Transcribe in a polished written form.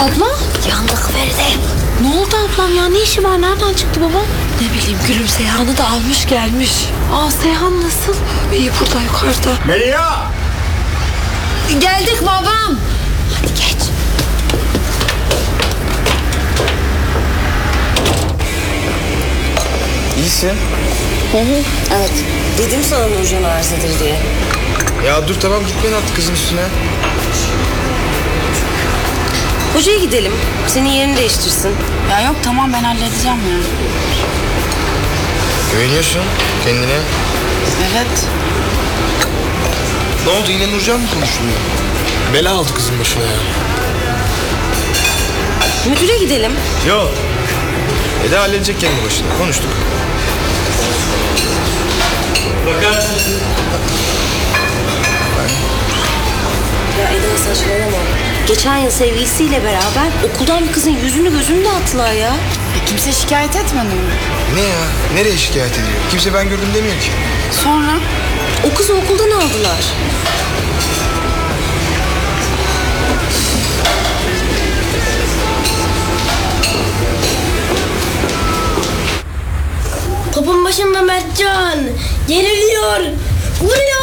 Abla? Yandık Feride. Ne oldu ablam ya? Ne işi var? Nereden çıktı baba? Ne bileyim Gülüm Seyhan'ı da almış gelmiş. Aa, Seyhan nasıl? İyi burada yukarıda. Melia! Geldik babam. Hadi geç. İyisin. Evet. Dedim sana Nurcan arızadır diye. Ya dur tamam gitmeyin artık kızın üstüne. Hocaya gidelim. Senin yerini değiştirsin. Ya yok tamam, ben halledeceğim ya. Güveniyorsun kendine. Evet. Ne oldu yine Nurcan mı konuşuluyor? Bela aldı kızın başına ya. Müdüre gidelim. Yok. Eda halledecek kendi başına. Konuştuk. Ya Eda saçmalama. Geçen yıl sevgilisiyle beraber okuldan bir kızın yüzünü gözünü dağıttılar ya. Kimse şikayet etmedi mi? Ne ya? Nereye şikayet ediyor? Kimse ben gördüm demiyor ki. Sonra? O kızı okuldan aldılar. Topun başında Mertcan. Yeniliyor. Vuruyor.